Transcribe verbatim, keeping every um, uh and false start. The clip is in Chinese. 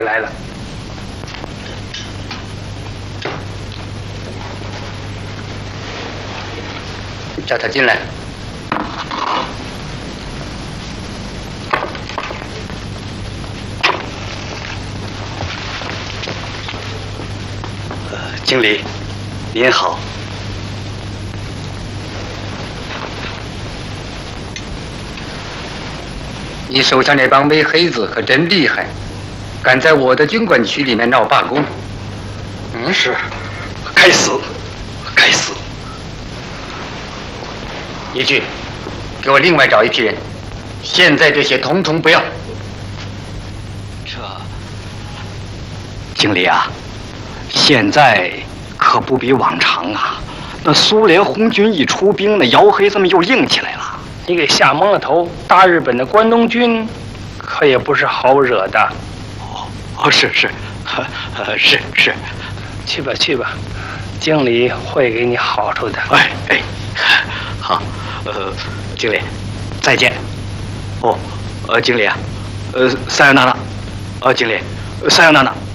来了。叫他进来。呃，经理，您好。你手下那帮美黑子可真厉害，敢在我的军管区里面闹罢工。嗯，是，该死，该死。一句，给我另外找一批人，现在这些统统不要。这，经理啊，现在可不比往常啊。那苏联红军一出兵，那姚黑子们又硬起来了。你给吓蒙了头，大日本的关东军可也不是好惹的。哦哦，是是，呃是是，去吧去吧，经理会给你好处的。哎哎，好，呃，经理，再见。哦，呃，经理啊，呃，三阳娜娜，呃，经理，三阳娜娜。